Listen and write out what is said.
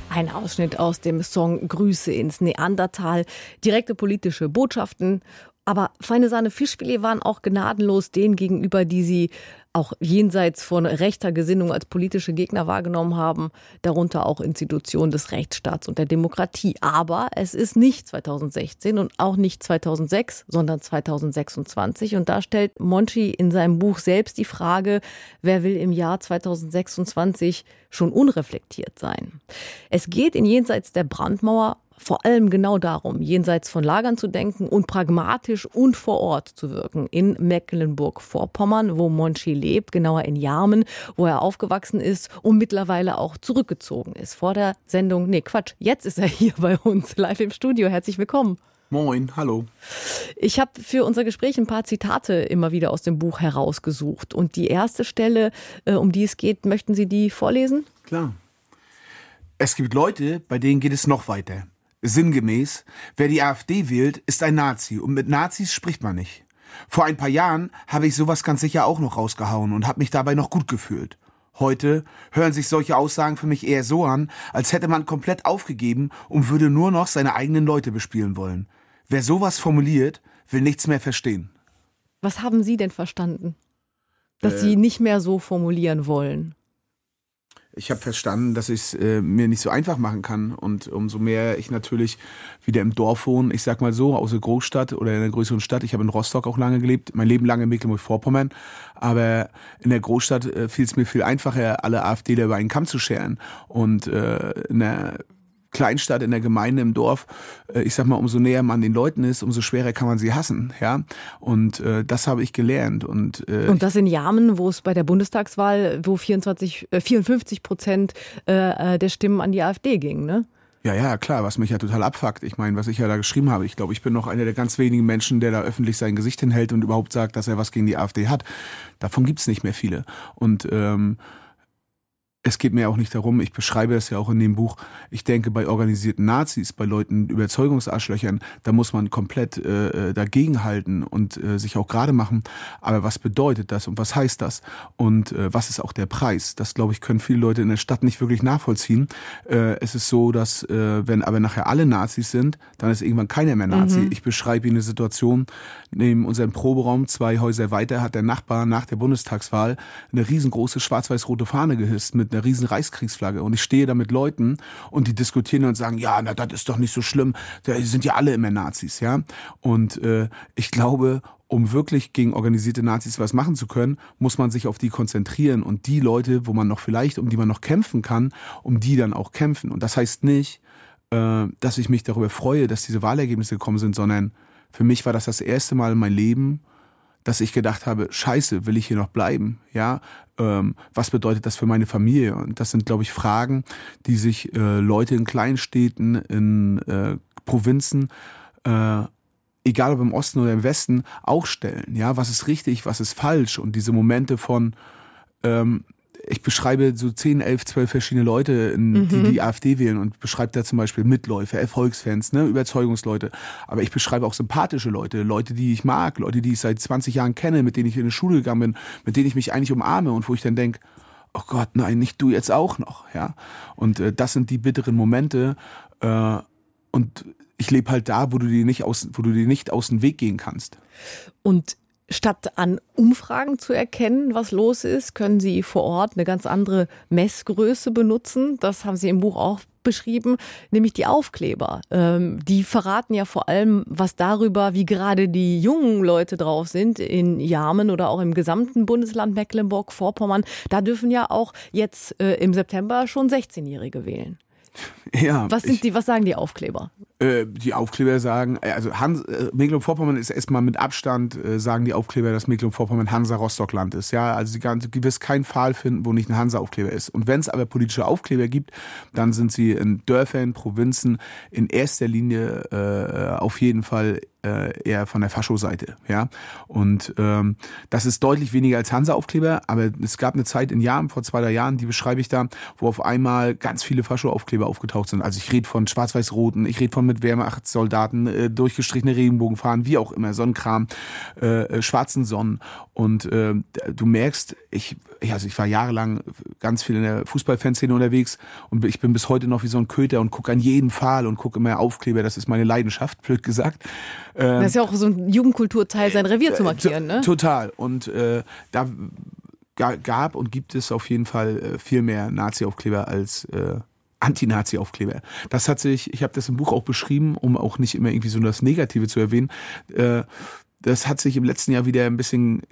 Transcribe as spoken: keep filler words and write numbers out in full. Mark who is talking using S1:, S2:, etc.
S1: Ein Ausschnitt aus dem Song Grüße ins Neandertal. Direkte politische Botschaften. Aber feine Sahne Fischfilet waren auch gnadenlos denen gegenüber, die sie auch jenseits von rechter Gesinnung als politische Gegner wahrgenommen haben. Darunter auch Institutionen des Rechtsstaats und der Demokratie. Aber es ist nicht zweitausendsechzehn und auch nicht zweitausendsechs, sondern zweitausendsechsundzwanzig. Und da stellt Monchi in seinem Buch selbst die Frage, wer will im Jahr zweitausendsechsundzwanzig schon unreflektiert sein? Es geht in Jenseits der Brandmauer vor allem genau darum, jenseits von Lagern zu denken und pragmatisch und vor Ort zu wirken. In Mecklenburg-Vorpommern, wo Monchi lebt, genauer in Jarmen, wo er aufgewachsen ist und mittlerweile auch zurückgezogen ist. Vor der Sendung, nee Quatsch, jetzt ist er hier bei uns, live im Studio. Herzlich willkommen.
S2: Moin, hallo.
S1: Ich habe für unser Gespräch ein paar Zitate immer wieder aus dem Buch herausgesucht. Und die erste Stelle, um die es geht, möchten Sie die vorlesen?
S2: Klar. Es gibt Leute, bei denen geht es noch weiter. Sinngemäß, wer die AfD wählt, ist ein Nazi und mit Nazis spricht man nicht. Vor ein paar Jahren habe ich sowas ganz sicher auch noch rausgehauen und habe mich dabei noch gut gefühlt. Heute hören sich solche Aussagen für mich eher so an, als hätte man komplett aufgegeben und würde nur noch seine eigenen Leute bespielen wollen. Wer sowas formuliert, will nichts mehr verstehen.
S1: Was haben Sie denn verstanden, dass
S2: äh,
S1: Sie nicht mehr so formulieren wollen?
S2: Ich habe verstanden, dass ich es äh, mir nicht so einfach machen kann und umso mehr ich natürlich wieder im Dorf wohne, ich sag mal so, aus der Großstadt oder in einer größeren Stadt. Ich habe in Rostock auch lange gelebt, mein Leben lang in Mecklenburg-Vorpommern, aber in der Großstadt äh, fiel es mir viel einfacher, alle AfDler über einen Kamm zu scheren und äh, in der Kleinstadt, in der Gemeinde, im Dorf, ich sag mal, umso näher man den Leuten ist, umso schwerer kann man sie hassen, ja. Und äh, das habe ich gelernt. Und, äh,
S1: und das in Jarmen, wo es bei der Bundestagswahl, wo vierundzwanzig, äh, vierundfünfzig Prozent äh, der Stimmen an die AfD gingen, ne?
S2: Ja, ja, klar, was mich ja total abfuckt. Ich meine, was ich ja da geschrieben habe, ich glaube, ich bin noch einer der ganz wenigen Menschen, der da öffentlich sein Gesicht hinhält und überhaupt sagt, dass er was gegen die AfD hat. Davon gibt's nicht mehr viele. Und ähm, es geht mir auch nicht darum, ich beschreibe das ja auch in dem Buch, ich denke, bei organisierten Nazis, bei Leuten, Überzeugungsarschlöchern, da muss man komplett äh, dagegenhalten und äh, sich auch gerade machen. Aber was bedeutet das und was heißt das? Und äh, was ist auch der Preis? Das, glaube ich, können viele Leute in der Stadt nicht wirklich nachvollziehen. Äh, es ist so, dass äh, wenn aber nachher alle Nazis sind, dann ist irgendwann keiner mehr Nazi. Mhm. Ich beschreibe Ihnen eine Situation, neben unserem Proberaum, zwei Häuser weiter, hat der Nachbar nach der Bundestagswahl eine riesengroße schwarz-weiß-rote Fahne gehisst mit einer riesen Reichskriegsflagge und ich stehe da mit Leuten und die diskutieren und sagen, ja, na, das ist doch nicht so schlimm, da sind ja alle immer Nazis, ja. Und äh, ich glaube, um wirklich gegen organisierte Nazis was machen zu können, muss man sich auf die konzentrieren und die Leute, wo man noch vielleicht, um die man noch kämpfen kann, um die dann auch kämpfen. Und das heißt nicht, äh, dass ich mich darüber freue, dass diese Wahlergebnisse gekommen sind, sondern für mich war das das erste Mal in meinem Leben, dass ich gedacht habe, scheiße, will ich hier noch bleiben? Ja, ähm, was bedeutet das für meine Familie? Und das sind, glaube ich, Fragen, die sich äh, Leute in Kleinstädten, in äh, Provinzen, äh, egal ob im Osten oder im Westen, auch stellen. Ja, was ist richtig, was ist falsch? Und diese Momente von, ähm, ich beschreibe so zehn, elf, zwölf verschiedene Leute, in, mhm. die die AfD wählen und beschreibe da zum Beispiel Mitläufer, Erfolgsfans, ne, Überzeugungsleute. Aber ich beschreibe auch sympathische Leute, Leute, die ich mag, Leute, die ich seit zwanzig Jahren kenne, mit denen ich in die Schule gegangen bin, mit denen ich mich eigentlich umarme und wo ich dann denke, oh Gott, nein, nicht du jetzt auch noch. Ja. Und äh, das sind die bitteren Momente. Äh, und ich lebe halt da, wo du dir nicht aus, wo du dir nicht aus dem Weg gehen kannst.
S1: Und statt an Umfragen zu erkennen, was los ist, können Sie vor Ort eine ganz andere Messgröße benutzen. Das haben Sie im Buch auch beschrieben, nämlich die Aufkleber. Ähm, die verraten ja vor allem was darüber, wie gerade die jungen Leute drauf sind in Jarmen oder auch im gesamten Bundesland Mecklenburg-Vorpommern. Da dürfen ja auch jetzt äh, im September schon sechzehnjährige wählen.
S2: Ja,
S1: was sind
S2: ich,
S1: die, was sagen die Aufkleber?
S2: Äh, die Aufkleber sagen, also Hans, äh, Mecklenburg-Vorpommern ist erstmal mit Abstand, äh, sagen die Aufkleber, dass Mecklenburg-Vorpommern Hansa-Rostock-Land ist. Ja, also die, du wirst keinen Pfahl finden, wo nicht ein Hansa-Aufkleber ist. Und wenn es aber politische Aufkleber gibt, dann sind sie in Dörfern, Provinzen in erster Linie äh, auf jeden Fall äh, eher von der Fascho-Seite. Ja? Und ähm, das ist deutlich weniger als Hansa-Aufkleber, aber es gab eine Zeit in Jahren, vor zwei, drei Jahren, die beschreibe ich da, wo auf einmal ganz viele Fascho-Aufkleber aufgetaucht sind. Also ich rede von schwarz-weiß-roten, ich rede von mit Wehrmachtssoldaten, äh, durchgestrichene Regenbogenfahnen, wie auch immer, Sonnenkram, äh, äh, schwarzen Sonnen. Und äh, du merkst, ich, also ich war jahrelang ganz viel in der Fußballfanszene unterwegs und ich bin bis heute noch wie so ein Köter und gucke an jeden Pfahl und gucke immer Aufkleber. Das ist meine Leidenschaft, blöd gesagt.
S1: Das ist ja auch so ein Jugendkulturteil, sein Revier zu markieren, ne?
S2: Total. Und äh, da gab und gibt es auf jeden Fall äh, viel mehr Nazi-Aufkleber als äh, Anti-Nazi-Aufkleber. Das hat sich, ich habe das im Buch auch beschrieben, um auch nicht immer irgendwie so das Negative zu erwähnen. Äh, das hat sich im letzten Jahr wieder ein bisschen